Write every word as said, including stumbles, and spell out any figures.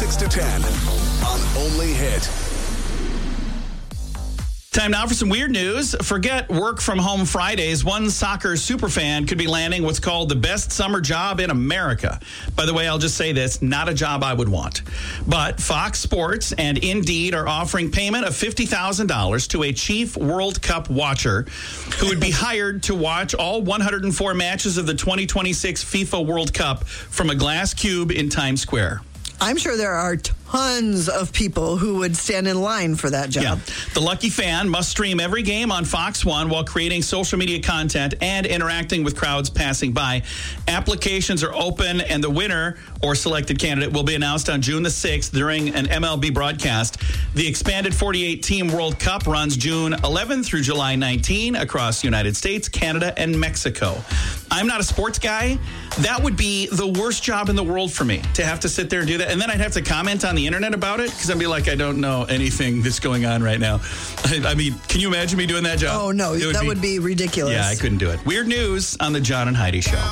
six to ten on Only Hit. Time now for some weird news. Forget work from home Fridays. One soccer superfan could be landing what's called the best summer job in America. By the way, I'll just say this, not a job I would want. But Fox Sports and Indeed are offering payment of fifty thousand dollars to a chief World Cup watcher who would be hired to watch all one hundred four matches of the twenty twenty-six FIFA World Cup from a glass cube in Times Square. I'm sure there are tons of people who would stand in line for that job. Yeah. The lucky fan must stream every game on Fox One while creating social media content and interacting with crowds passing by. Applications are open, and the winner or selected candidate will be announced on June the sixth during an M L B broadcast. The expanded forty-eight team World Cup runs June eleventh through July nineteenth across the United States, Canada, and Mexico. I'm not a sports guy. That would be the worst job in the world for me, to have to sit there and do that. And then I'd have to comment on the internet about it because I'd be like, I don't know anything that's going on right now. I, I mean, can you imagine me doing that job? Oh, no, It that be, would be ridiculous. Yeah, I couldn't do it. Weird news on the John and Heidi Show.